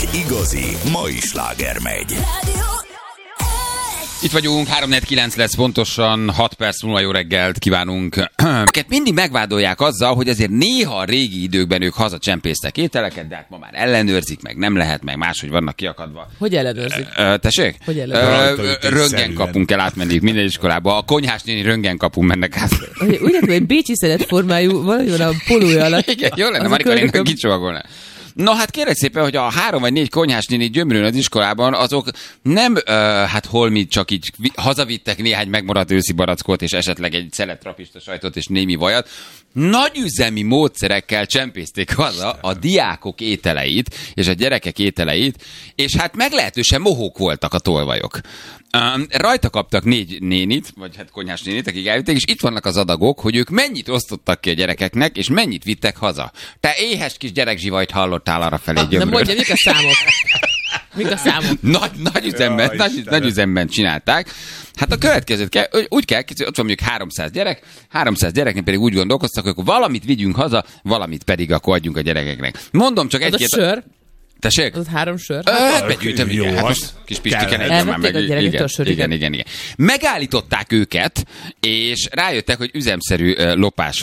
igazi mai sláger megy. Itt vagyunk, 3-4-9 lesz pontosan, 6 perc múlva jó reggelt kívánunk. Őket mindig megvádolják azzal, hogy azért néha a régi időkben ők hazacsempésztek ételeket, de hát ma már ellenőrzik, meg nem lehet, meg máshogy vannak kiakadva. Hogy ellenőrzik? Tessék? Hogy ellenőrzik? Röntgenkapun kell átmenni minden iskolába. A konyhás néni röntgenkapun mennek át. Úgy látom, hogy bécsi szeletformájú valami a polója alatt. Igen, jó lenne, Marika kicsomagolná. Na hát kérlek szépen, hogy a 3 vagy 4 konyhás néni gyömrőn az iskolában, azok nem hát holmit csak így hazavittek néhány megmaradt őszi barackot, és esetleg egy szelet trapista sajtot és némi vajat. Nagyüzemi módszerekkel csempészték haza a diákok ételeit, és a gyerekek ételeit, és hát meglehetősen mohók voltak a tolvajok. Rajta kaptak 4 nénit, vagy hát konyhás nénit, akik elvitték, és itt vannak az adagok, hogy ők mennyit osztottak ki a gyerekeknek, és mennyit vittek haza. Te éhes kis gyerekzsivajt hallottál arra felé gyömrőn. Nem mondja, mik a számok? Mik a számok? Nagy üzemben csinálták. Hát a következőt úgy kell, ott van mondjuk 300 gyerek, 300 gyereknek pedig úgy gondolkoztak, hogy akkor valamit vigyünk haza, valamit pedig akkor adjunk a gyerekeknek. Mondom csak egy-két... Az a sör? Tessék? Az 3 sör? Begyűjtem, jó, hát az kis Pistike igen. Megállították őket, és rájöttek, hogy üzemszerű lopás